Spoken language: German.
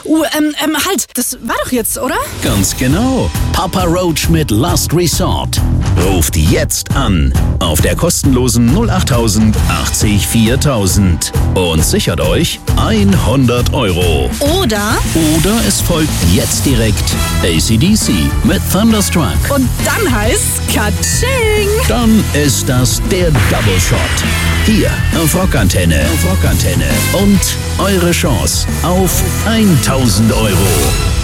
Halt, das war doch jetzt, oder? Ganz genau. Papa Roach mit Last Resort. Ruft jetzt an auf der kostenlosen 08000 80 4000 und sichert euch 100 €. Oder es folgt jetzt direkt AC/DC mit Thunderstruck. und dann heißt's Katsching! Dann ist das der Double Shot. Hier auf Rockantenne. Und eure Chance auf 1000 €.